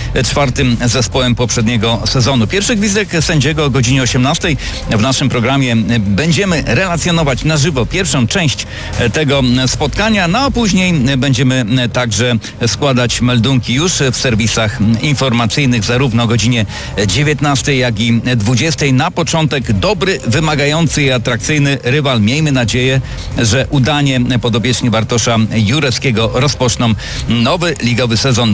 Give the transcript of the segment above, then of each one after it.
czwartym zespołem poprzedniego sezonu. Pierwszy gwizdek sędziego o godzinie 18 w naszym programie. Będziemy relacjonować na żywo pierwszą część tego spotkania, no a później będziemy także składać meldunki już w serwisach informacyjnych zarówno o godzinie 19, jak i 20. Na początek dobry, wymagający i atrakcyjny rywal. Miejmy nadzieję, że udanie podopieczni Bartosza Jurewskiego rozpoczną nowy ligowy sezon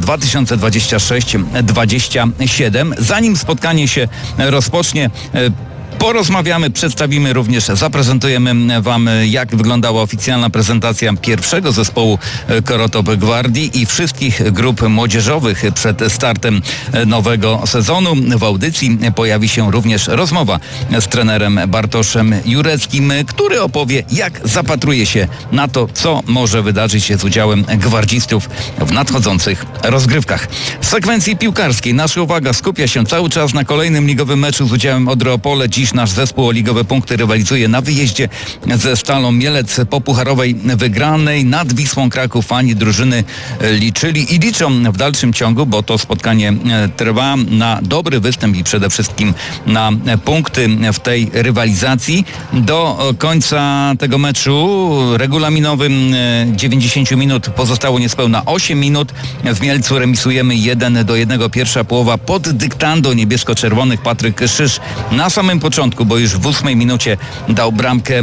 2026-27. Zanim spotkanie się rozpocznie, porozmawiamy, przedstawimy również, zaprezentujemy Wam, jak wyglądała oficjalna prezentacja pierwszego zespołu Korotop Gwardii i wszystkich grup młodzieżowych przed startem nowego sezonu. W audycji pojawi się również rozmowa z trenerem Bartoszem Jureckim, który opowie, jak zapatruje się na to, co może wydarzyć się z udziałem gwardzistów w nadchodzących rozgrywkach. W sekwencji piłkarskiej nasza uwaga skupia się cały czas na kolejnym ligowym meczu z udziałem Odry Opole. Dziś nasz zespół o ligowe punkty rywalizuje na wyjeździe ze Stalą Mielec po pucharowej wygranej nad Wisłą Kraków. Fani drużyny liczyli i liczą w dalszym ciągu, bo to spotkanie trwa, na dobry występ i przede wszystkim na punkty w tej rywalizacji. Do końca tego meczu regulaminowym 90 minut pozostało niespełna 8 minut. W Mielcu remisujemy 1-1. Pierwsza połowa pod dyktando niebiesko-czerwonych. Patryk Szysz na samym początku, bo już w 8 minucie dał bramkę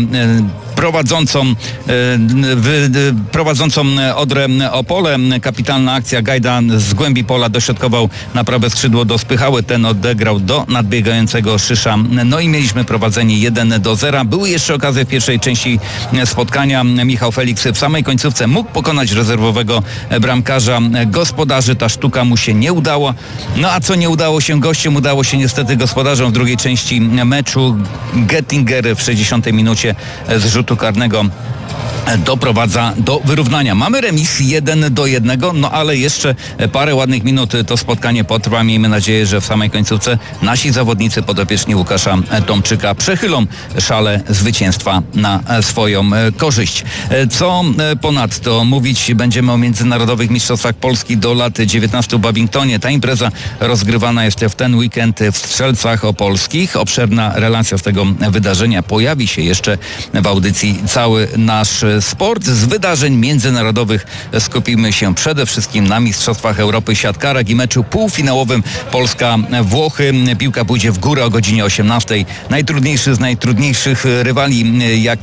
prowadzącą Odrę Opole. Kapitalna akcja. Gajda z głębi pola dośrodkował na prawe skrzydło do Spychały. Ten odegrał do nadbiegającego Szysza. No i mieliśmy prowadzenie 1-0. Były jeszcze okazje w pierwszej części spotkania. Michał Felix w samej końcówce mógł pokonać rezerwowego bramkarza gospodarzy. Ta sztuka mu się nie udała. No a co nie udało się gościom, udało się niestety gospodarzom w drugiej części meczu. Gettinger w 60 minucie z rzutu karnego doprowadza do wyrównania. Mamy remis 1-1, no ale jeszcze parę ładnych minut to spotkanie potrwa. Miejmy nadzieję, że w samej końcówce nasi zawodnicy podopieczni Łukasza Tomczyka przechylą szale zwycięstwa na swoją korzyść. Co ponadto mówić będziemy o międzynarodowych mistrzostwach Polski do lat 19 w Babingtonie. Ta impreza rozgrywana jest w ten weekend w Strzelcach Opolskich. Obszerna relacja z tego wydarzenia pojawi się jeszcze w audycji Cały Nasz Sport. Z wydarzeń międzynarodowych skupimy się przede wszystkim na Mistrzostwach Europy siatkarek i meczu półfinałowym Polska-Włochy. Piłka pójdzie w górę o godzinie 18. Najtrudniejszy z najtrudniejszych rywali,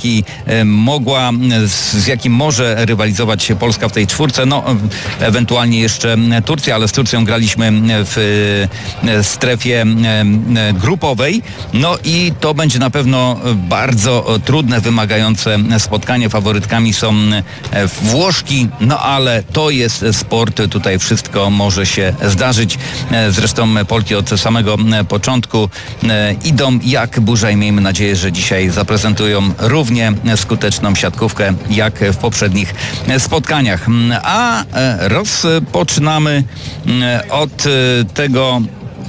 z jakim może rywalizować się Polska w tej czwórce. No, ewentualnie jeszcze Turcja, ale z Turcją graliśmy w strefie grupowej. No i to będzie na pewno bardzo trudne, wymagające spotkanie. Faworytkami są Włoszki, no ale to jest sport, tutaj wszystko może się zdarzyć. Zresztą Polki od samego początku idą jak burza i miejmy nadzieję, że dzisiaj zaprezentują równie skuteczną siatkówkę jak w poprzednich spotkaniach. A rozpoczynamy od tego,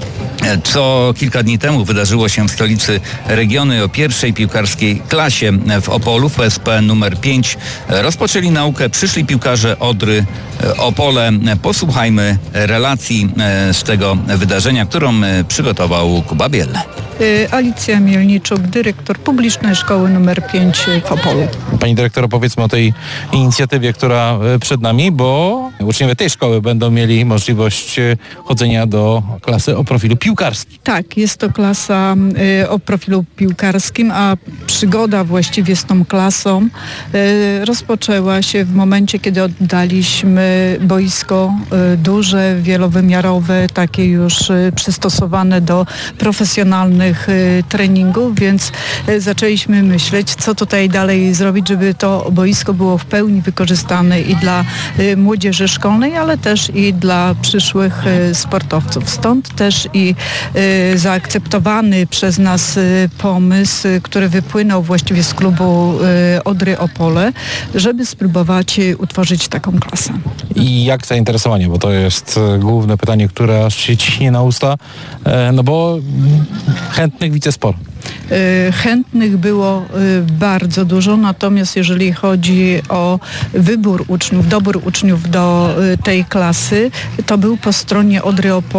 co kilka dni temu wydarzyło się w stolicy regionu o pierwszej piłkarskiej klasie w Opolu. W PSP numer 5 rozpoczęli naukę przyszli piłkarze Odry Opole. Posłuchajmy relacji z tego wydarzenia, którą przygotował Kuba Biel. Alicja Mielniczuk, dyrektor publicznej szkoły numer 5 w Opolu. Pani dyrektor, opowiedzmy o tej inicjatywie, która przed nami, bo uczniowie tej szkoły będą mieli możliwość chodzenia do klasy o profilu piłkarskim. Tak, jest to klasa o profilu piłkarskim, a przygoda właściwie z tą klasą rozpoczęła się w momencie, kiedy oddaliśmy boisko duże, wielowymiarowe, takie już przystosowane do profesjonalnych treningów, więc zaczęliśmy myśleć, co tutaj dalej zrobić, żeby to boisko było w pełni wykorzystane i dla młodzieży szkolnej, ale też i dla przyszłych sportowców. Stąd też i zaakceptowany przez nas pomysł, który wypłynął właściwie z klubu Odry Opole, żeby spróbować utworzyć taką klasę. I jak zainteresowanie, bo to jest główne pytanie, które aż się ciśnie na usta, no bo chętnych widzę sporo. Chętnych było bardzo dużo, natomiast jeżeli chodzi o wybór uczniów, dobór uczniów do tej klasy, to był po stronie Odry Opole